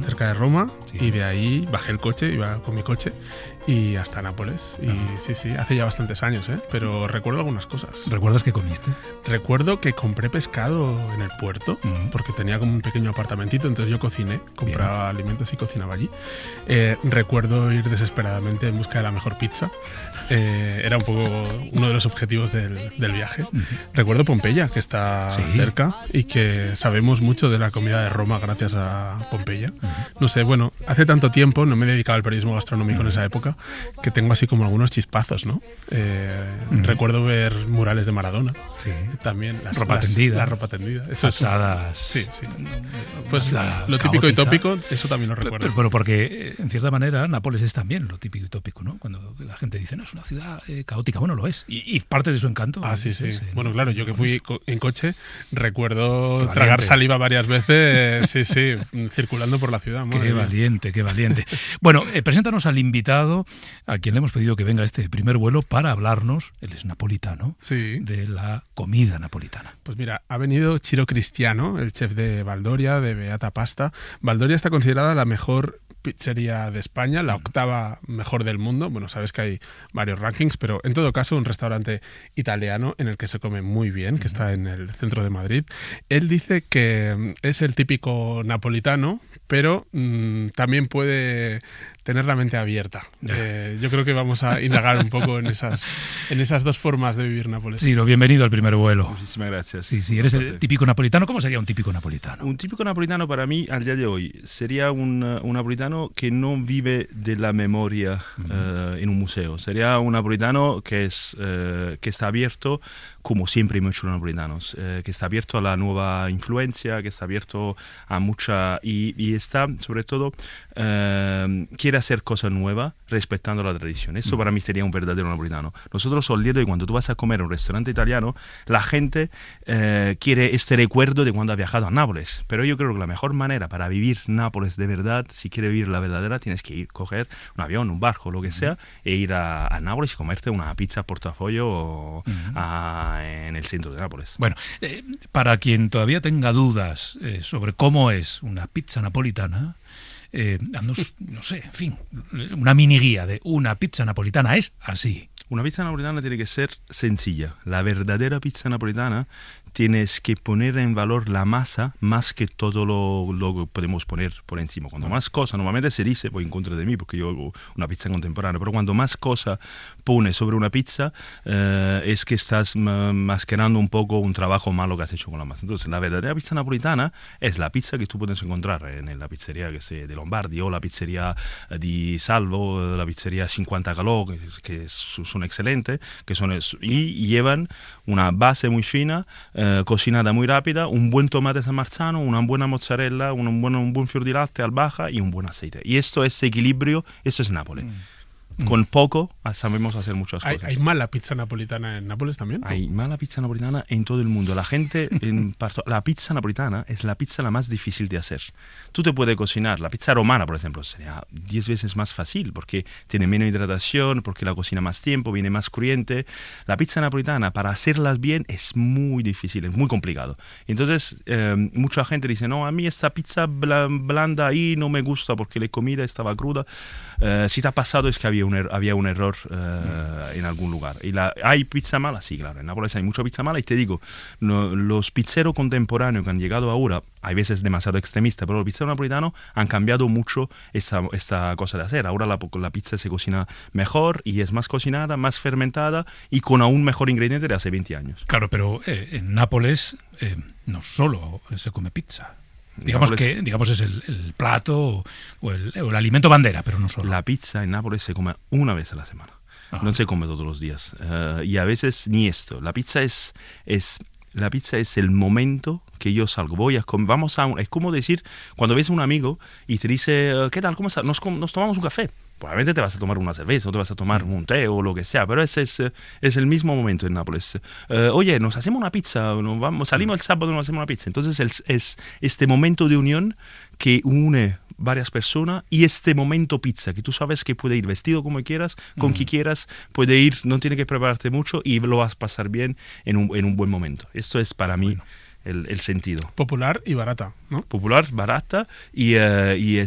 cerca de Roma, y de ahí bajé el coche, iba con mi coche, y hasta Nápoles. Y sí, hace ya bastantes años, pero recuerdo algunas cosas. ¿Recuerdas qué comiste? Recuerdo que compré pescado en el puerto, porque tenía como un pequeño apartamentito, entonces yo cociné, compraba alimentos y cocinaba allí. Recuerdo ir desesperadamente en busca de la mejor pizza. Era un poco uno de los objetivos del viaje. Recuerdo Pompeya, que está cerca, y que sabemos mucho de la comida de Roma gracias a Pompeya. No sé, bueno, hace tanto tiempo, no me he dedicado al periodismo gastronómico en esa época, que tengo así como algunos chispazos, ¿no? Recuerdo ver murales de Maradona. También la ropa tendida. Eso fachadas. Sí. Pues lo típico y tópico, eso también lo recuerdo. Pero porque, en cierta manera, Nápoles es también lo típico y tópico, ¿no? Cuando la gente dice, no, es una ciudad caótica. Bueno, lo es. Y parte de su encanto. Sí. Bueno, claro, yo que fui en coche, recuerdo tragar saliva varias veces, circulando por la ciudad. Qué valiente. Bueno, preséntanos al invitado, a quien le hemos pedido que venga a este primer vuelo para hablarnos, él es napolitano, de la comida napolitana. Pues mira, ha venido Ciro Cristiano, el chef de Valdoria, de Beata Pasta. Valdoria está considerada la mejor pizzería de España, la octava mejor del mundo. Bueno, sabes que hay varios rankings, pero en todo caso un restaurante italiano en el que se come muy bien, que está en el centro de Madrid. Él dice que es el típico napolitano, pero también puede tener la mente abierta. Yo creo que vamos a indagar un poco en esas dos formas de vivir Nápoles. Ciro, bienvenido al primer vuelo. Muchísimas gracias. Sí, eres el típico napolitano. ¿Cómo sería un típico napolitano? Un típico napolitano para mí, al día de hoy, sería un napolitano que no vive de la memoria en un museo. Sería un napolitano que está abierto, como siempre muchos napolitanos, que está abierto a la nueva influencia, que está abierto a mucha... Y está, sobre todo, quiere hacer cosas nuevas respetando la tradición. Eso para mí sería un verdadero napolitano. Nosotros, al día de hoy, cuando tú vas a comer a un restaurante italiano, la gente quiere este recuerdo de cuando ha viajado a Nápoles. Pero yo creo que la mejor manera para vivir Nápoles de verdad, si quieres vivir la verdadera, tienes que coger un avión, un barco, lo que sea, e ir a Nápoles y comerte una pizza portafolio en el centro de Nápoles. Bueno, para quien todavía tenga dudas sobre cómo es una pizza napolitana, no sé, en fin, una mini guía de una pizza napolitana es así. Una pizza napolitana tiene que ser sencilla. La verdadera pizza napolitana tienes que poner en valor la masa más que todo lo que podemos poner por encima. Cuando más cosas, normalmente se dice, voy en contra de mí porque yo hago una pizza contemporánea, pero cuando más cosas pones sobre una pizza es que estás mascarando un poco un trabajo malo que has hecho con la masa. Entonces, la verdadera pizza napolitana es la pizza que tú puedes encontrar en la pizzería de Lombardi o la pizzería di Salvo, la pizzería 50 Calò, que son excelentes, y llevan una base muy fina, cocinada muy rápida, un buen tomate San Marzano, una buena mozzarella, un buen fior di latte al baja y un buen aceite. Y esto es equilibrio, eso es Nápoles. Con poco sabemos hacer muchas cosas. ¿Hay mala pizza napolitana en Nápoles también? Hay mala pizza napolitana en todo el mundo. La gente, la pizza napolitana es la pizza la más difícil de hacer. Tú te puedes cocinar. La pizza romana, por ejemplo, sería 10 veces más fácil porque tiene menos hidratación, porque la cocina más tiempo, viene más crujiente. La pizza napolitana, para hacerlas bien, es muy difícil, es muy complicado. Entonces, mucha gente dice, no, a mí esta pizza blanda ahí no me gusta porque la comida estaba cruda. Si te ha pasado es que había un error en algún lugar. ¿Hay pizza mala? Sí, claro. En Nápoles hay mucha pizza mala y te digo, los pizzeros contemporáneos que han llegado ahora, hay veces demasiado extremistas, pero los pizzeros napolitanos han cambiado mucho esta cosa de hacer. Ahora la pizza se cocina mejor y es más cocinada, más fermentada y con aún mejor ingrediente de hace 20 años. Claro, pero en Nápoles no solo se come pizza. Digamos es el plato o el alimento bandera, pero no solo. La pizza en Nápoles se come una vez a la semana. No se come todos los días. Y a veces ni esto. La pizza es el momento que yo salgo. Voy a comer. Es como decir, cuando ves a un amigo y te dice, ¿qué tal? ¿Cómo estás? Nos tomamos un café. Probablemente te vas a tomar una cerveza o te vas a tomar un té o lo que sea, pero ese es el mismo momento en Nápoles. Oye, nos hacemos una pizza, salimos el sábado y nos hacemos una pizza. Entonces es este momento de unión que une varias personas y este momento pizza, que tú sabes que puede ir vestido como quieras, con quien quieras, puede ir, no tiene que prepararte mucho y lo vas a pasar bien en un buen momento. Esto es para mí el sentido. Popular y barata, ¿no? Popular, barata y